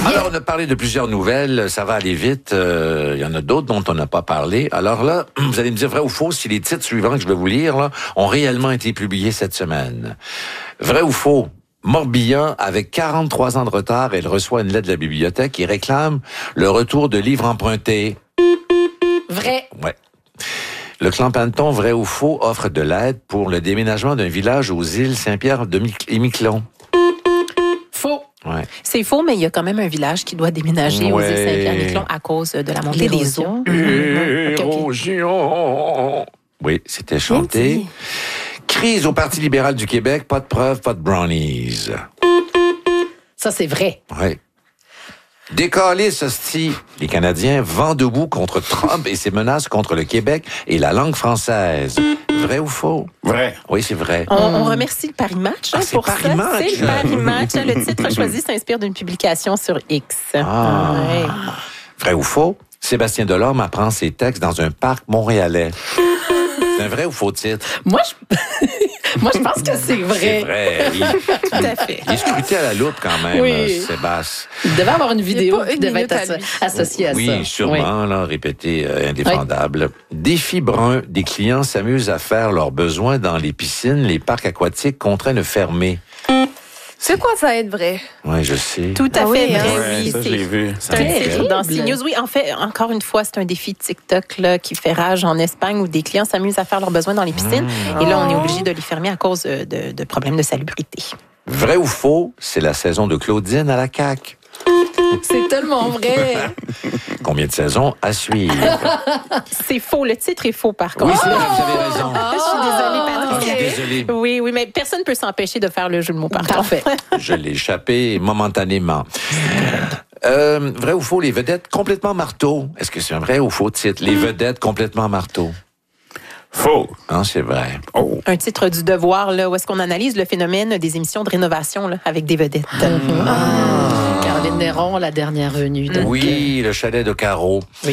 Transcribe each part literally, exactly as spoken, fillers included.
Alors, on a parlé de plusieurs nouvelles. Ça va aller vite. Euh, il y en a d'autres dont on n'a pas parlé. Alors là, vous allez me dire vrai ou faux si les titres suivants que je vais vous lire là, ont réellement été publiés cette semaine. Vrai ou faux? Morbihan, avec quarante-trois ans de retard, elle reçoit une lettre de la bibliothèque qui réclame le retour de livres empruntés. Vrai. Ouais. Le clan Panton, vrai ou faux, offre de l'aide pour le déménagement d'un village aux îles Saint-Pierre et Miquelon. Faux. Ouais. C'est faux, mais il y a quand même un village qui doit déménager aux Ouais. îles Saint-Pierre-Miquelon à cause de la montée des eaux. Érosion. Oui, c'était chanté. Crise au Parti libéral du Québec, pas de preuves, pas de brownies. Ça, c'est vrai. Oui. Décalisse, hostie. Les Canadiens vent debout contre Trump et ses menaces contre le Québec et la langue française. Vrai ou faux? Vrai. Oui, c'est vrai. On, on remercie le Paris Match hein, Ah, c'est pour Paris ça. Match. C'est le Paris Match. Le titre choisi s'inspire d'une publication sur X. Ah. Ouais. Vrai ou faux? Sébastien Delorme apprend ses textes dans un parc montréalais. C'est un vrai ou faux titre? Moi, je, Moi, je pense que c'est vrai. C'est vrai. Il, Tout à fait. il est scruté à la loupe quand même, Oui. euh, Sébastien. Il devait avoir une vidéo pas qui une devait minute être à asso- lui. associée à ça. Oui, sûrement, là, répété, euh, indéfendable. Défi brun, des clients s'amusent à faire leurs besoins dans les piscines, les parcs aquatiques contraints de fermer. C'est quoi ça être vrai? Oui, je sais. Tout à Ah fait oui, hein? vrai, Ouais, oui. ça, je c'est- l'ai vu. C'est un titre Terrible. dans CNews. Oui, en fait, encore une fois, c'est un défi de TikTok là, qui fait rage en Espagne où des clients s'amusent à faire leurs besoins dans les piscines. Et là, on est obligé de les fermer à cause euh, de, de problèmes de salubrité. Vrai ou faux, c'est la saison de Claudine à la C A Q. C'est tellement vrai. Combien de saisons à suivre? C'est faux. Le titre est faux, par Oui, contre. c'est vrai, vous avez raison. Je suis désolée, Ah, je Patricia. suis désolé. Oui, oui, mais personne ne peut s'empêcher de faire le jeu de mots, par contre. Parfait. Je l'ai échappé momentanément. Euh, vrai ou faux, les vedettes complètement marteau. Est-ce que c'est un vrai ou faux titre? Les vedettes complètement marteau. Faux. Non, c'est vrai. Oh. Un titre du Devoir, là, où est-ce qu'on analyse le phénomène des émissions de rénovation là, avec des vedettes. Caroline Néron, la dernière venue. donc, Oui, le chalet de Caro. Oui.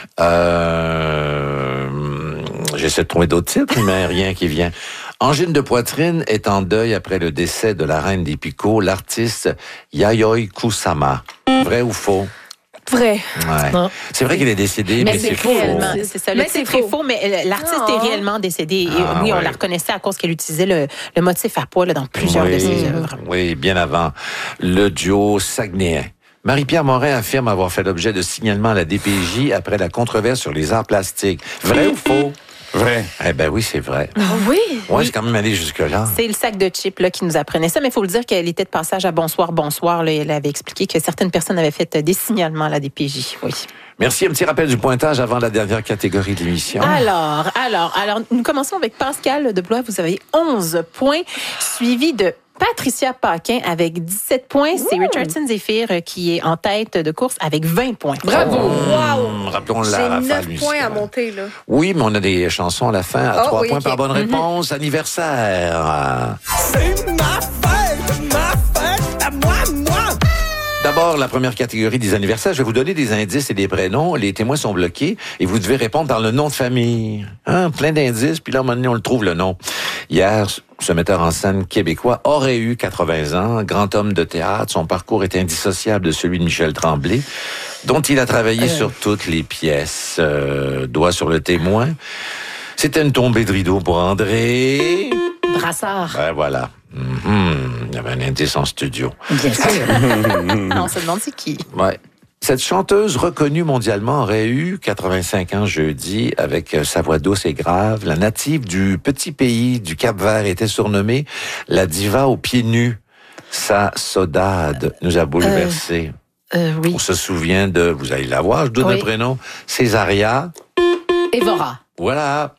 Euh, j'essaie de trouver d'autres titres, mais rien qui vient. Angine de poitrine est en deuil après le décès de la reine des picots, l'artiste Yayoi Kusama. Vrai ou faux? Vrai. Ouais. Non. C'est vrai qu'il est décédé, mais, Mais c'est c'est faux. réellement, c'est ça. Le Mais c'est titre est faux. faux, mais euh, l'artiste Oh. est réellement décédé. Et, Ah, oui, on ouais. la reconnaissait à cause qu'elle utilisait le, le motif à pois là, dans plusieurs oui, de ses œuvres. Oui, bien avant. Le duo Saguenayen. Marie-Pierre Morin affirme avoir fait l'objet de signalement à la D P J après la controverse sur les arts plastiques. Vrai ou faux? Vrai. Eh ben oui, c'est vrai. Ah oui? Ouais, c'est quand même allé jusque-là. C'est le sac de chips là, qui nous apprenait ça, mais il faut le dire qu'elle était de passage à Bonsoir, Bonsoir. Là, elle avait expliqué que certaines personnes avaient fait des signalements à la D P J. Oui. Merci. Un petit rappel du pointage avant la dernière catégorie de l'émission. Alors, alors, alors, nous commençons avec Pascal de Blois. Vous avez onze points, suivi de Patricia Paquin avec dix-sept points. C'est Richardson Zephyr euh, qui est en tête de course avec vingt points. Bravo. Hum, Rappelons la J'ai rafale neuf musicale. points à monter, là. Oui, mais on a des chansons à la fin à Oh, trois oui, points ok. par bonne réponse. Anniversaire. C'est ma fête, ma fête à moi, moi. D'abord, la première catégorie des anniversaires. Je vais vous donner des indices et des prénoms. Les témoins sont bloqués et vous devez répondre par le nom de famille. Hein? Plein d'indices, puis là, à un moment donné, on le trouve, le nom. Hier, ce metteur en scène québécois aurait eu quatre-vingts ans, grand homme de théâtre. Son parcours est indissociable de celui de Michel Tremblay, dont il a travaillé sur toutes les pièces. Euh, doigt sur le témoin. C'était une tombée de rideau pour André. Brassard. Ben voilà. Mhm. Il y avait un indice en studio. Bien sûr. Ah, on se demande c'est qui. Ouais. Cette chanteuse reconnue mondialement aurait eu quatre-vingt-cinq ans jeudi avec sa voix douce et grave. La native du petit pays du Cap-Vert était surnommée la diva aux pieds nus. Sa sodade nous a bouleversés. Euh, oui. On se souvient de, vous allez la voir, je donne Oui. un prénom, Césaria. Évora. Voilà.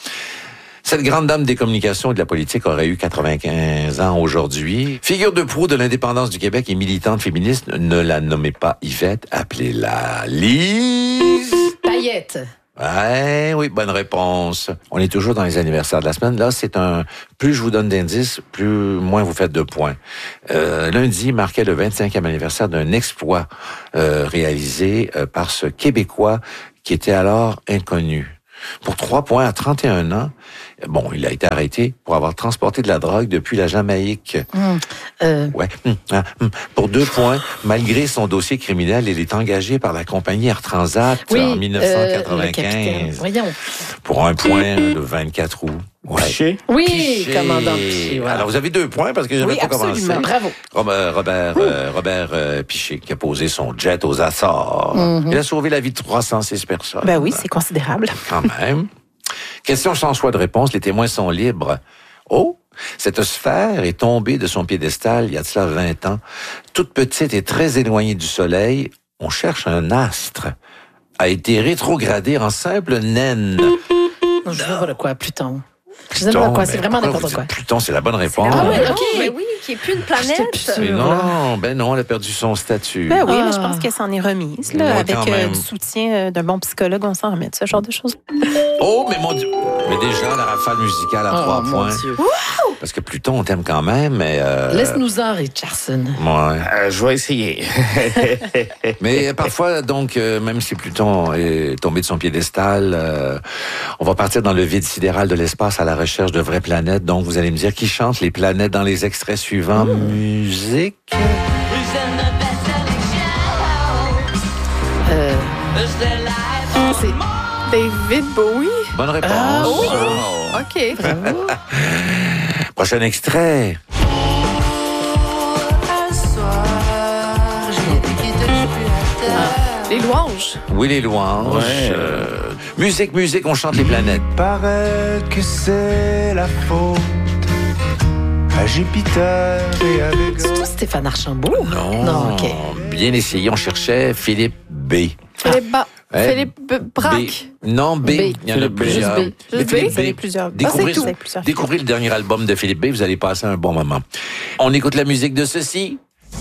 Cette grande dame des communications et de la politique aurait eu quatre-vingt-quinze ans aujourd'hui. Figure de proue de l'indépendance du Québec et militante féministe, ne la nommez pas Yvette, appelez-la Lise. Paillette. Ouais, oui, bonne réponse. On est toujours dans les anniversaires de la semaine. Là, c'est un... Plus je vous donne d'indices, plus moins vous faites de points. Euh, lundi marquait le vingt-cinquième anniversaire d'un exploit euh, réalisé euh, par ce Québécois qui était alors inconnu. Pour trois points à trente et un ans, Bon, il a été arrêté pour avoir transporté de la drogue depuis la Jamaïque. Hum, euh, Ouais. Hum, ah, hum. Pour deux points, malgré son dossier criminel, il est engagé par la compagnie Air Transat oui, en mille neuf cent euh, le capitaine. quatre-vingt-quinze Voyons. pour un point de vingt-quatre roues. Ouais. Piché? Oui, Piché. commandant Piché, voilà. Alors, vous avez deux points parce que j'avais Oui, pas absolument. commencé. Bravo. Robert, Robert, euh, Robert euh, Piché qui a posé son jet aux Açores. Il a sauvé la vie de trois cent six personnes. Ben oui, c'est considérable. Quand même. Question sans choix de réponse, les témoins sont libres. Oh, cette sphère est tombée de son piédestal il y a de cela vingt ans. Toute petite et très éloignée du soleil, on cherche un astre. A été rétrogradée en simple naine. Non, je sais pas de quoi, Pluton. Je sais pas de quoi, c'est mais vraiment pourquoi n'importe vous quoi. dites Pluton, c'est la bonne réponse. Ah ouais, Non, ok. mais oui, qui est plus une planète. J'étais plus sûre. Mais non, ben non, elle a perdu son statut. Ben oui, Ah. mais je pense qu'elle s'en est remise. Là, Ouais, avec quand euh, même. du soutien euh, d'un bon psychologue, on s'en remet de ce genre de choses. Oh, mais mon Dieu! Mais déjà, la rafale musicale à Oh, trois mon points. Dieu. Parce que Pluton, on t'aime quand même, mais... Euh, Laisse-nous-en, Richardson. ouais. Euh, je vais essayer. Mais parfois, donc, euh, même si Pluton est tombé de son piédestal, euh, on va partir dans le vide sidéral de l'espace à la recherche de vraies planètes. Donc, vous allez me dire qui chante les planètes dans les extraits suivants. Musique. Euh, C'est David Bowie. Bonne réponse. Ah, oui. Oh. OK. bravo. Prochain extrait. Les louanges. Oui, les louanges. Ouais. Euh, musique, musique, on chante les planètes. Paraît que c'est la faute à Jupiter et à Vega. C'est tout Stéphane Archambault? Non. Non, OK. Bien essayé. On cherchait Philippe B. Philippe, ba- Ouais. Philippe B- Braque. B. Non, B. B. Il y en a Philippe B. plusieurs. Juste B. Mais Juste B. Philippe Vous avez plusieurs. Découvrez, Ah, c'est tout. C'est plusieurs. découvrez le dernier album de Philippe B. Vous allez passer un bon moment. On écoute la musique de ceci.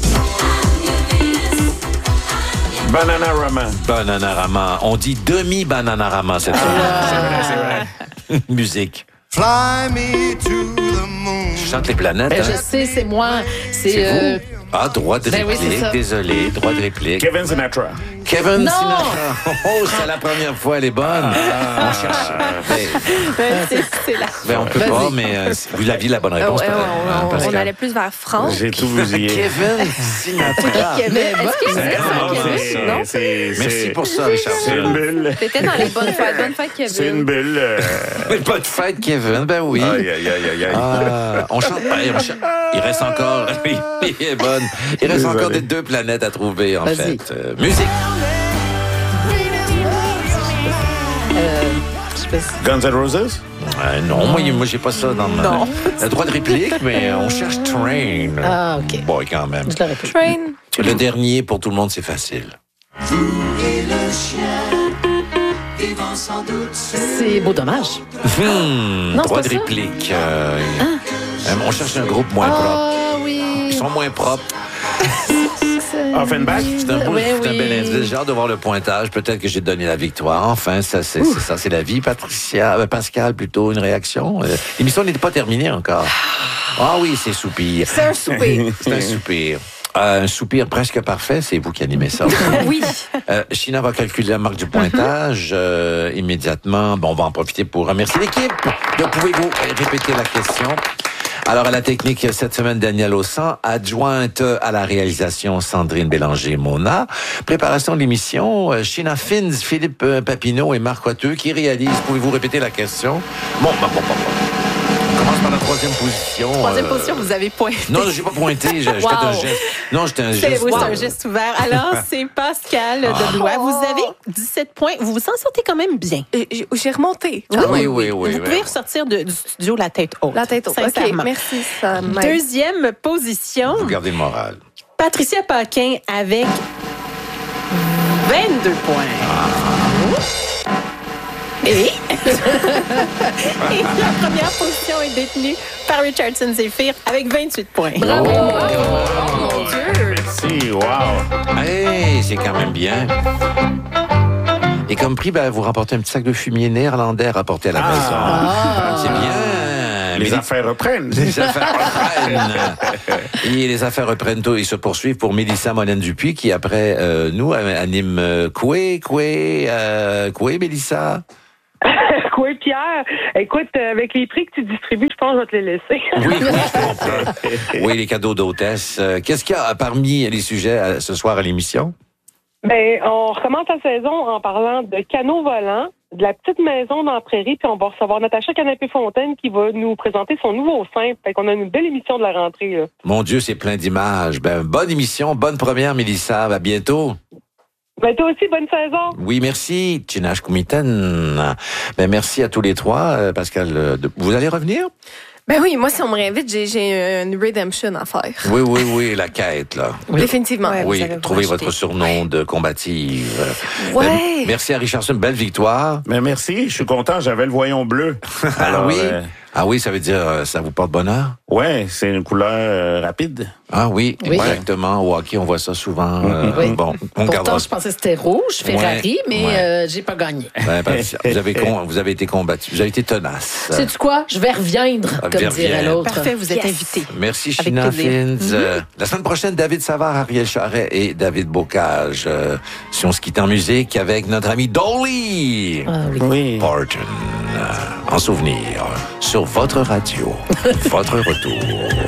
Bananarama. Bananarama. On dit demi-Bananarama cette semaine. C'est vrai, c'est vrai. Musique. Fly me to the moon. Je chante les planètes. Ben, hein. je sais, c'est moi. C'est. C'est euh, vous? Ah, droit de Ben oui, réplique. c'est ça. Désolé, droit de réplique. Kevin Sinatra. Kevin Non! Sinatra. Oh, c'est la première fois, elle est bonne. On cherche. Mais, Ben, c'est- c'est la- ben, on peut Vas-y. pas, mais euh, vous l'aviez la bonne Ah réponse. ouais, ouais, peut-être, on, hein, on- Pascal? on allait plus vers France. J'ai tout bousillé. Kevin Sinatra. Mais est-ce que C'est c'était non, ça, Kevin? c'est- Non? c'est- Merci c'est- pour ça, Richard. C'est une bulle. T'étais dans les bonnes fêtes. Bonne fête, Kevin. C'est une bulle. euh, Pas de fête, Kevin. Ben oui. Aïe, aïe, aïe, aïe, aïe. Ah, on chante. Hey, on chante. Il reste encore. Il est bonne. Il reste Désolé. encore des deux planètes à trouver, en Vas-y. fait. Euh, musique. euh, je sais pas si- Ah. Guns N' Roses? Ouais, non, moi, moi j'ai pas ça dans ma. Non. Le droit de réplique, mais on cherche Train. Ah, OK. Bon, quand même. Je l'aurais pu. Train. Le dernier, pour tout le monde, c'est facile. C'est beau dommage. Hmm, Non, droit c'est de pas ça. réplique. euh, euh, on cherche un groupe moins propre. Ah oui. Ils sont moins propres. Offenbach? C'est un, beau, Ouais, c'est un oui. bel indice. J'ai hâte de voir le pointage. Peut-être que j'ai donné la victoire. Enfin, ça, c'est, c'est ça, c'est la vie. Patricia, euh, Pascal, plutôt, une réaction. Euh, L'émission n'était pas terminée encore. Ah oui, c'est soupir. C'est un souper. C'est un soupir. Euh, un soupir presque parfait, c'est vous qui animez ça. Oui. Euh, China va calculer la marque du pointage euh, immédiatement. Bon, on va en profiter pour remercier l'équipe. Donc, pouvez-vous répéter la question? Alors, à la technique, cette semaine, Daniel Ossan, adjointe à la réalisation, Sandrine Bélanger-Mona. Préparation de l'émission, euh, China Fins, Philippe euh, Papineau et Marc Coiteux qui réalisent. Pouvez-vous répéter la question? Bon, bon, bon, bon, bon. On commence par la troisième position. Troisième euh, position, vous avez pointé. Non, j'ai pas pointé. J'ai, j'ai Wow. fait un geste. Non, j'étais un C'est, geste. oui, c'est Wow. un geste ouvert. Alors, c'est Pascal de Blois. Vous avez dix-sept points. Vous vous en sortez quand même bien. Et J'ai j'ai remonté. Ah oui, oui, oui. Vous oui. pouvez ressortir de- du studio la tête haute. La tête haute. OK, Sincèrement. merci. Ça m'aide. Deuxième position, Vous gardez le moral. Patricia Paquin avec vingt-deux points. Et... Et la première position est détenue par Richardson Zephyr avec vingt-huit points. Bravo. Oh. Oh, mon Dieu. Merci, wow. Hey, c'est quand même bien. Et comme prix, ben, vous remportez un petit sac de fumier néerlandais rapporté à la maison. Ah. C'est bien. Les Mais affaires reprennent. les affaires reprennent. Et les affaires reprennent tôt et se poursuivent pour Mélissa Molène-Dupuis qui, après nous, anime euh, Coué, Coué, euh, Coué, Mélissa. Oui, Oui, Pierre, écoute, avec les prix que tu distribues, je pense que je vais te les laisser. Oui, oui, je comprends. Oui, les cadeaux d'hôtesse. Euh, Qu'est-ce qu'il y a parmi les sujets euh, ce soir à l'émission? Ben, on recommence la saison en parlant de canaux volants, de la petite maison dans la prairie, puis on va recevoir Natacha Canapé-Fontaine qui va nous présenter son nouveau simple. Fait qu'on a une belle émission de la rentrée, là. Mon Dieu, c'est plein d'images. Ben, bonne émission, bonne première, Mélissa. À bientôt. Ben, toi aussi, bonne saison. Oui, merci, Tinash Koumiten. Ben, merci à tous les trois. Euh, Pascal, euh, de- vous allez revenir? Ben oui, moi, si on me réinvite, j'ai, j'ai une redemption à faire. Oui, oui, oui, la quête, là. Définitivement. Ouais. Oui, vous allez trouvez vous votre racheter. surnom de combative. Ouais. Ben, merci à Richardson, belle victoire. Mais merci, je suis content, j'avais le voyant bleu. Ah oui? euh, Ah oui, ça veut dire euh, ça vous porte bonheur? ouais, c'est une couleur euh, rapide. Ah oui, Oui. exactement. Au hockey, on voit ça souvent. Euh, Oui. Bon, on Pourtant, gardera je pensais que c'était rouge, Ferrari, Ouais, mais ouais. euh, j'ai pas gagné. Ben, Patricia, vous avez con- vous avez été combattu, vous avez été tenace. Sais-tu quoi? Je vais reviendre, Ah, comme viens, dirait viens. l'autre. Parfait, vous êtes Yes. invité. Merci Avec China plaisir. Fins. Euh, la semaine prochaine, David Savard, Ariel Charret et David Bocage. Euh, si on se quitte en musique avec notre ami Dolly Ah oui. Oui. Parton. Euh, en souvenir sur votre radio. Votre retour.